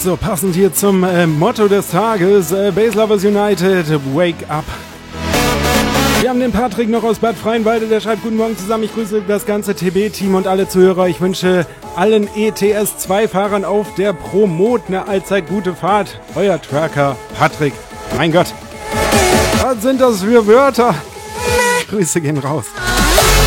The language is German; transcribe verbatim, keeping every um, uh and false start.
So, passend hier zum äh, Motto des Tages, äh, Bass Lovers United, Wake Up. Wir haben den Patrick noch aus Bad Freienwalde, der schreibt: Guten Morgen zusammen, ich grüße das ganze T B-Team und alle Zuhörer. Ich wünsche allen E T S zwei Fahrern auf der Promot eine allzeit gute Fahrt. Euer Trucker Patrick. Mein Gott, was sind das für Wörter? Grüße gehen raus.